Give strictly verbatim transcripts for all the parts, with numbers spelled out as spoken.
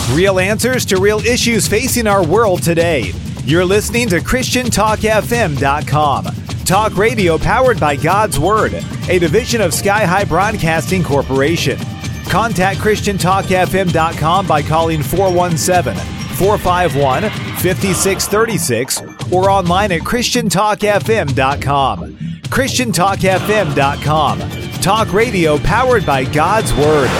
Real answers to real issues facing our world today. You're listening to Christian Talk F M dot com. Talk radio powered by God's Word, a division of Sky High Broadcasting Corporation. Contact Christian Talk F M dot com by calling four one seven, four five one, five six three six or online at Christian Talk F M dot com. Christian Talk F M dot com. Talk radio powered by God's Word.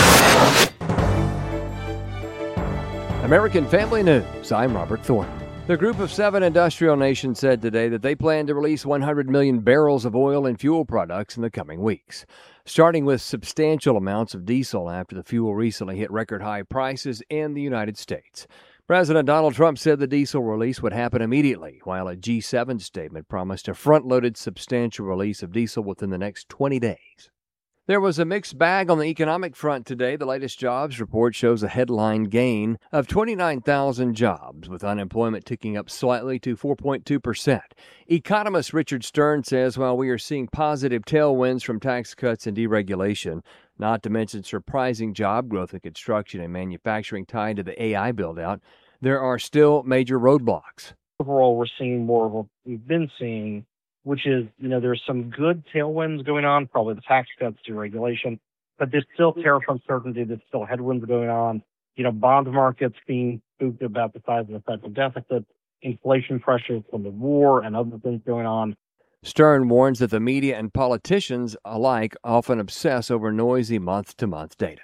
American Family News, I'm Robert Thornton. The Group of Seven industrial nations said today that they plan to release one hundred million barrels of oil and fuel products in the coming weeks, starting with substantial amounts of diesel after the fuel recently hit record high prices in the United States. President Donald Trump said the diesel release would happen immediately, while a G seven statement promised a front-loaded substantial release of diesel within the next twenty days. There was a mixed bag on the economic front today. The latest jobs report shows a headline gain of twenty-nine thousand jobs, with unemployment ticking up slightly to four point two percent. Economist Richard Stern says while we are seeing positive tailwinds from tax cuts and deregulation, not to mention surprising job growth in construction and manufacturing tied to the A I build-out, there are still major roadblocks. Overall, we're seeing more of what we've been seeing, which is, you know, there's some good tailwinds going on, probably the tax cuts, deregulation, but there's still tariff uncertainty, there's still headwinds going on, you know, bond markets being spooked about the size of the federal deficit, inflation pressures from the war and other things going on. Stern warns that the media and politicians alike often obsess over noisy month-to-month data.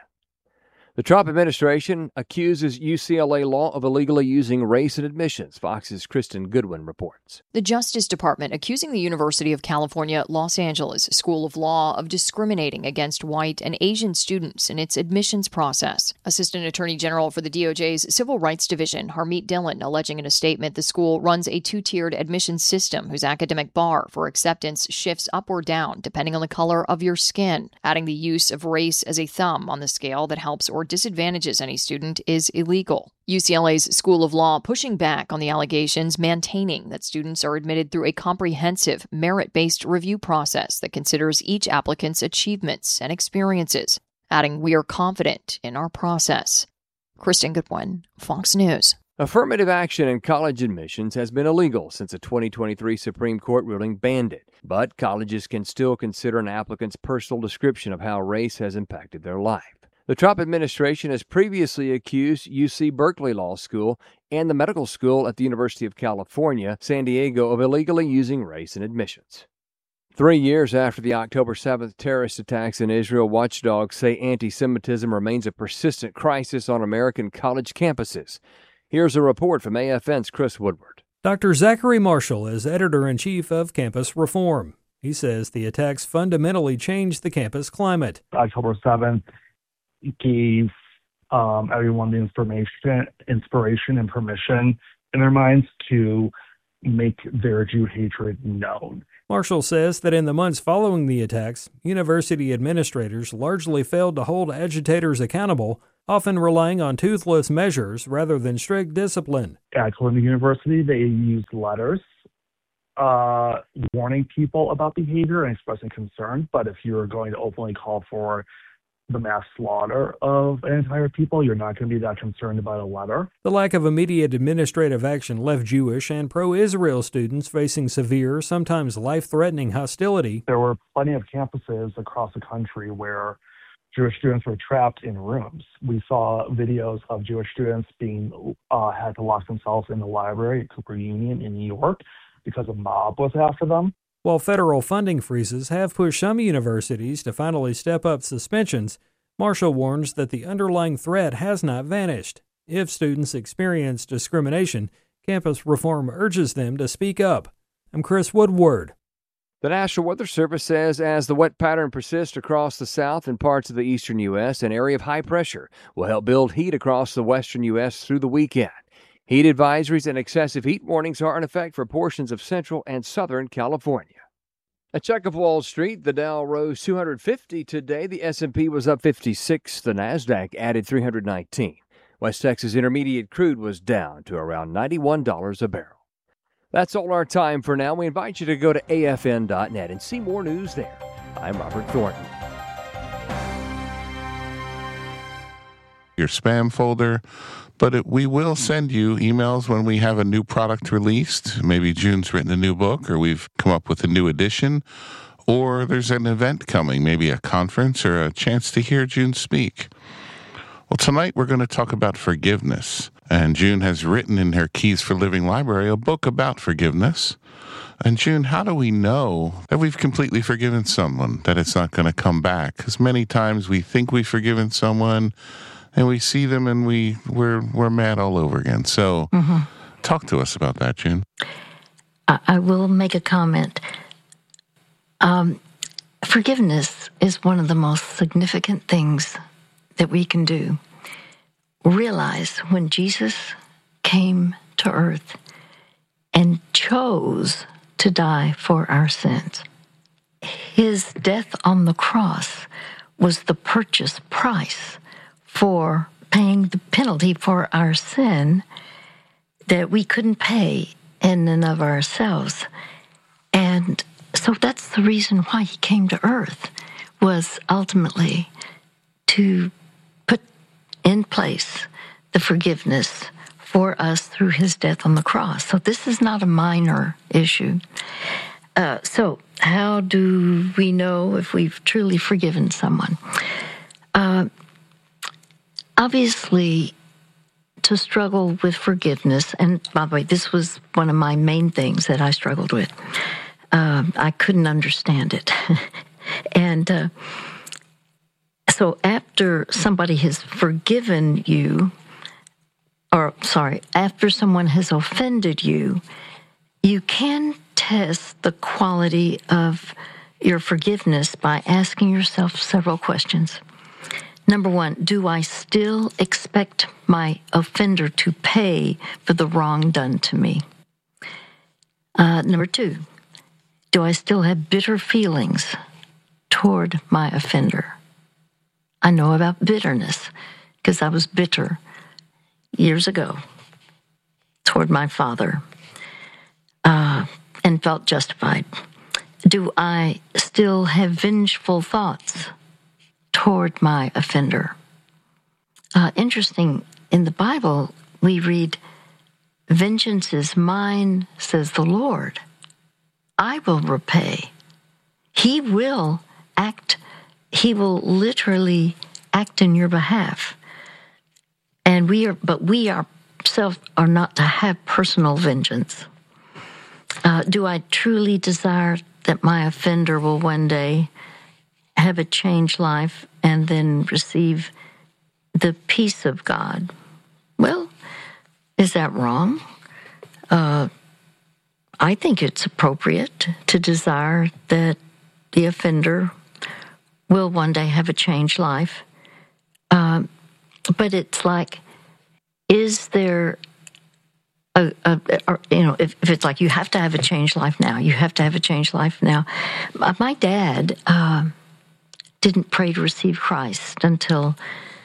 The Trump administration accuses U C L A law of illegally using race in admissions. Fox's Kristen Goodwin reports. The Justice Department accusing the University of California, Los Angeles School of Law of discriminating against white and Asian students in its admissions process. Assistant Attorney General for the D O J's Civil Rights Division, Harmeet Dillon, alleging in a statement the school runs a two-tiered admissions system whose academic bar for acceptance shifts up or down depending on the color of your skin, adding the use of race as a thumb on the scale that helps or disadvantages any student is illegal. U C L A's School of Law pushing back on the allegations, maintaining that students are admitted through a comprehensive, merit-based review process that considers each applicant's achievements and experiences, adding, "We are confident in our process." Kristen Goodwin, Fox News. Affirmative action in college admissions has been illegal since a twenty twenty-three Supreme Court ruling banned it, but colleges can still consider an applicant's personal description of how race has impacted their life. The Trump administration has previously accused U C Berkeley Law School and the medical school at the University of California, San Diego, of illegally using race in admissions. Three years after the October seventh terrorist attacks in Israel, watchdogs say anti-Semitism remains a persistent crisis on American college campuses. Here's a report from A F N's Chris Woodward. Doctor Zachary Marshall is editor-in-chief of Campus Reform. He says the attacks fundamentally changed the campus climate. October seventh gave um, everyone the information, inspiration, and permission in their minds to make their Jew hatred known. Marshall says that in the months following the attacks, university administrators largely failed to hold agitators accountable, often relying on toothless measures rather than strict discipline. At Columbia University, they used letters uh, warning people about behavior and expressing concern, but if you're going to openly call for the mass slaughter of an entire people, you're not going to be that concerned about a letter. The lack of immediate administrative action left Jewish and pro-Israel students facing severe, sometimes life-threatening hostility. There were plenty of campuses across the country where Jewish students were trapped in rooms. We saw videos of Jewish students being uh, had to lock themselves in the library at Cooper Union in New York because a mob was after them. While federal funding freezes have pushed some universities to finally step up suspensions, Marshall warns that the underlying threat has not vanished. If students experience discrimination, Campus Reform urges them to speak up. I'm Chris Woodward. The National Weather Service says as the wet pattern persists across the south and parts of the eastern U S, an area of high pressure will help build heat across the western U S through the weekend. Heat advisories and excessive heat warnings are in effect for portions of central and southern California. A check of Wall Street, the Dow rose two hundred fifty today. The S and P was up fifty-six. The Nasdaq added three hundred nineteen. West Texas Intermediate crude was down to around ninety-one dollars a barrel. That's all our time for now. We invite you to go to A F N dot net and see more news there. I'm Robert Thornton. your spam folder. But it, we will send you emails when we have a new product released. Maybe June's written a new book, or we've come up with a new edition, or there's an event coming, maybe a conference or a chance to hear June speak. Well, tonight we're going to talk about forgiveness. And June has written in her Keys for Living library a book about forgiveness. And June, how do we know that we've completely forgiven someone, that it's not going to come back? Because many times we think we've forgiven someone, and we see them and we, we're, we're mad all over again. So mm-hmm. talk to us about that, June. I will make a comment. Um, forgiveness is one of the most significant things that we can do. Realize when Jesus came to earth and chose to die for our sins, his death on the cross was the purchase price for paying the penalty for our sin that we couldn't pay in and of ourselves. And so that's the reason why he came to earth, was ultimately to put in place the forgiveness for us through his death on the cross. So this is not a minor issue. Uh, so how do we know if we've truly forgiven someone? Uh, obviously, to struggle with forgiveness, and by the way, this was one of my main things that I struggled with. Uh, I couldn't understand it. and uh, so after somebody has forgiven you, or sorry, after someone has offended you, you can test the quality of your forgiveness by asking yourself several questions. Number one, do I still expect my offender to pay for the wrong done to me? Uh, number two, do I still have bitter feelings toward my offender? I know about bitterness because I was bitter years ago toward my father uh, and felt justified. Do I still have vengeful thoughts toward my offender? Uh, interesting, in the Bible, we read, "Vengeance is mine, says the Lord. I will repay." He will act, he will literally act in your behalf. And we are, but we ourselves are not to have personal vengeance. Uh, do I truly desire that my offender will one day have a changed life and then receive the peace of God? Well, is that wrong? Uh, I think it's appropriate to desire that the offender will one day have a changed life. Uh, but it's like, is there a, a, a you know, if, if it's like you have to have a changed life now, you have to have a changed life now. My dad uh, didn't pray to receive Christ until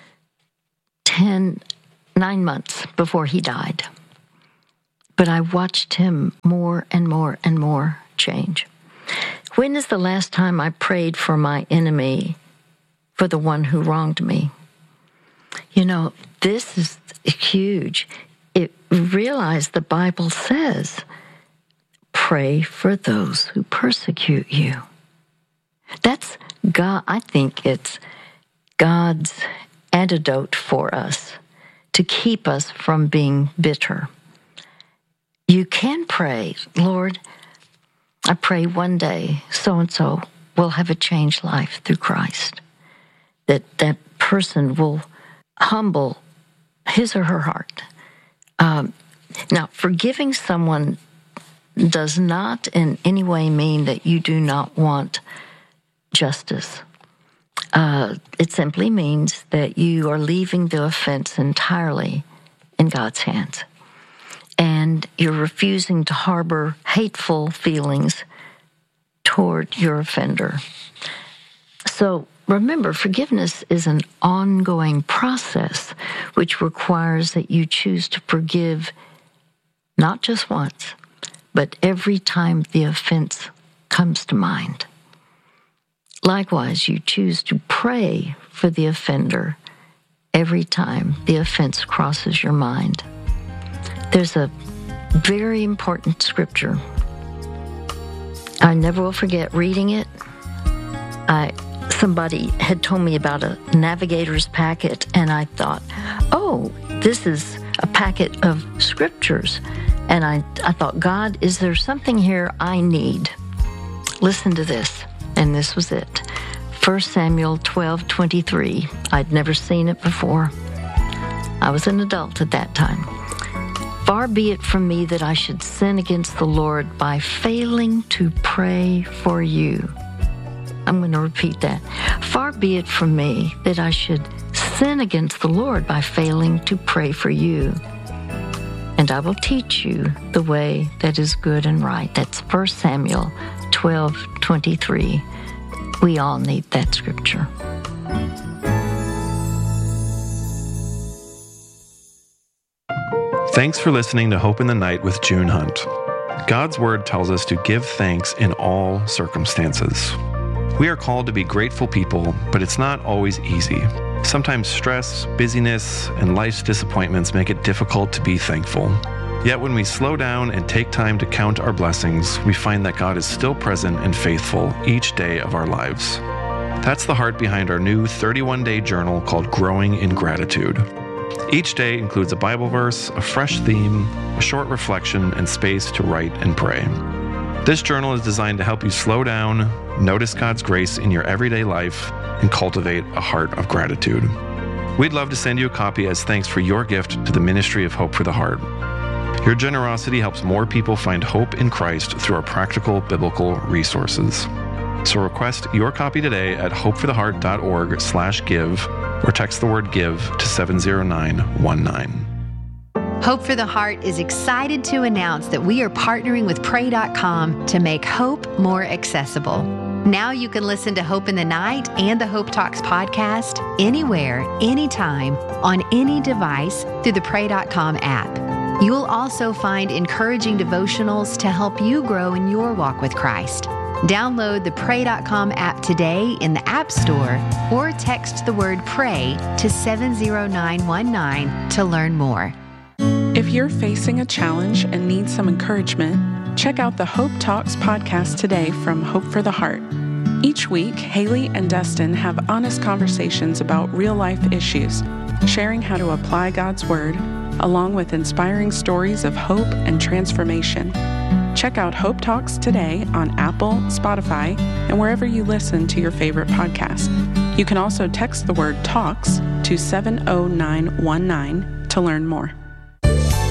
ten, nine months before he died. But I watched him more and more and more change. When is the last time I prayed for my enemy, for the one who wronged me? You know, this is huge. It, realize the Bible says, pray for those who persecute you. That's God. I think it's God's antidote for us to keep us from being bitter. You can pray, Lord, I pray one day so-and-so will have a changed life through Christ. That that person will humble his or her heart. Um, now, forgiving someone does not in any way mean that you do not want justice. Uh, it simply means that you are leaving the offense entirely in God's hands. And you're refusing to harbor hateful feelings toward your offender. So remember, forgiveness is an ongoing process which requires that you choose to forgive not just once, but every time the offense comes to mind. Likewise, you choose to pray for the offender every time the offense crosses your mind. There's a very important scripture. I never will forget reading it. I somebody had told me about a navigator's packet, and I thought, oh, this is a packet of scriptures. And I, I thought, God, is there something here I need? Listen to this. And this was it. First Samuel twelve twenty-three. I'd never seen it before. I was an adult at that time. Far be it from me that I should sin against the Lord by failing to pray for you. I'm going to repeat that. Far be it from me that I should sin against the Lord by failing to pray for you. And I will teach you the way that is good and right. That's First Samuel twelve twenty-three. We all need that scripture. Thanks for listening to Hope in the Night with June Hunt. God's Word tells us to give thanks in all circumstances. We are called to be grateful people, but it's not always easy. Sometimes stress, busyness, and life's disappointments make it difficult to be thankful. Yet when we slow down and take time to count our blessings, we find that God is still present and faithful each day of our lives. That's the heart behind our new thirty-one day journal called Growing in Gratitude. Each day includes a Bible verse, a fresh theme, a short reflection, and space to write and pray. This journal is designed to help you slow down, notice God's grace in your everyday life, and cultivate a heart of gratitude. We'd love to send you a copy as thanks for your gift to the Ministry of Hope for the Heart. Your generosity helps more people find hope in Christ through our practical biblical resources. So request your copy today at hopefortheheart.org slash give or text the word give to seven zero nine one nine. Hope for the Heart is excited to announce that we are partnering with pray dot com to make hope more accessible. Now you can listen to Hope in the Night and the Hope Talks podcast anywhere, anytime, on any device through the pray dot com app. You'll also find encouraging devotionals to help you grow in your walk with Christ. Download the pray dot com app today in the App Store or text the word PRAY to seven zero nine one nine to learn more. If you're facing a challenge and need some encouragement, check out the Hope Talks podcast today from Hope for the Heart. Each week, Haley and Dustin have honest conversations about real-life issues, sharing how to apply God's Word, along with inspiring stories of hope and transformation. Check out Hope Talks today on Apple, Spotify, and wherever you listen to your favorite podcast. You can also text the word TALKS to seven zero nine one nine to learn more.